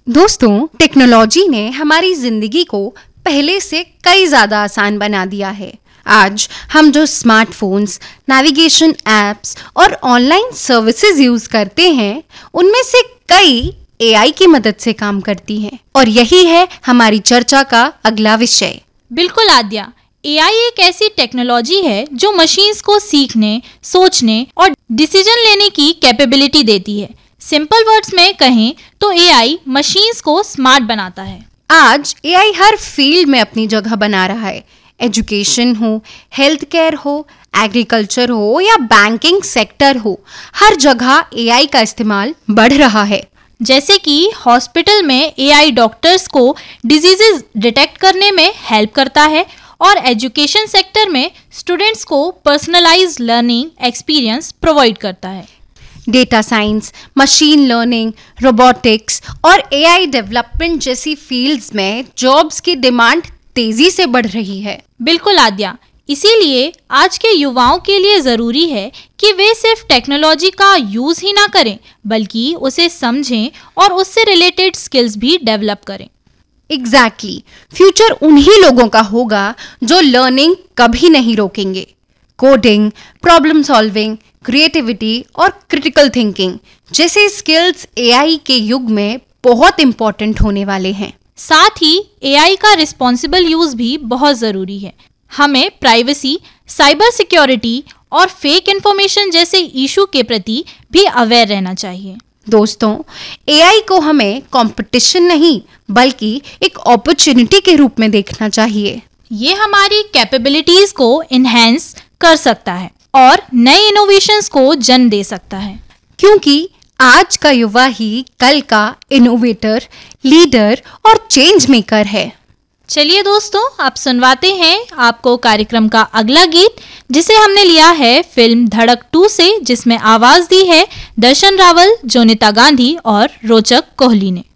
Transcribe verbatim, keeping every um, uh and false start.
दोस्तों, टेक्नोलॉजी ने हमारी जिंदगी को पहले से कई ज़्यादा आसान बना दिया है। आज हम जो स्मार्टफोन्स, नेविगेशन ऐप्स और ऑनलाइन सर्विसेज यूज़ करते हैं, उनमें से कई एआई की मदद से काम करती हैं और यही है हमारी चर्चा का अगला विषय। बिल्कुल आद्या, एआई एक ऐसी टेक्नोलॉजी है जो मशीन्स को सीखने, सोचने और डिसीजन लेने की कैपेबिलिटी देती है। सिंपल वर्ड्स में कहें तो एआई मशीन्स को स्मार्ट बनाता है। आज एआई हर फील्ड में अपनी जगह बना रहा है। एजुकेशन हो, हेल्थ केयर हो, एग्रीकल्चर हो या बैंकिंग सेक्टर हो, हर जगह एआई का इस्तेमाल बढ़ रहा है। जैसे कि हॉस्पिटल में एआई डॉक्टर्स को डिजीजेस डिटेक्ट करने में हेल्प करता है और एजुकेशन सेक्टर में स्टूडेंट्स को पर्सनलाइज्ड लर्निंग एक्सपीरियंस प्रोवाइड करता है। Data science, machine learning, robotics और एआई डेवलपमेंट जैसी फील्ड्स में जॉब्स की डिमांड तेजी से बढ़ रही है। बिल्कुल आद्या, इसीलिए आज के युवाओं के लिए ज़रूरी है कि वे सिर्फ टेक्नोलॉजी का यूज़ ही ना करें, बल्कि उसे समझें और उससे रिलेटेड स्किल्स भी डेवलप करें। Exactly exactly. फ्यूचर उन्हीं लोगों का होगा जो लर्निंग कभी नहीं रोकेंगे। कोडिंग, प्रॉब्लम सॉल्विंग, क्रिएटिविटी और क्रिटिकल थिंकिंग जैसे स्किल्स एआई के युग में बहुत इंपॉर्टेंट होने वाले हैं। साथ ही एआई का रिस्पॉन्सिबल यूज़ भी बहुत ज़रूरी है। हमें प्राइवेसी, साइबर सिक्योरिटी और फेक इंफॉर्मेशन जैसे इशू के प्रति भी अवेयर रहना चाहिए। दोस्तों, एआई को हमें कंपटीशन नहीं बल्कि एक अपॉर्चुनिटी के रूप में देखना चाहिए। ये हमारी कैपेबिलिटीज को इन्हेंस कर सकता है और नए इनोवेशंस को जन्म दे सकता है, क्योंकि आज का युवा ही कल का इनोवेटर, लीडर और चेंज मेकर है। चलिए दोस्तों, आप सुनवाते हैं आपको कार्यक्रम का अगला गीत, जिसे हमने लिया है फिल्म धड़क टू से, जिसमें आवाज दी है दर्शन रावल, जोनिता गांधी और रोचक कोहली ने।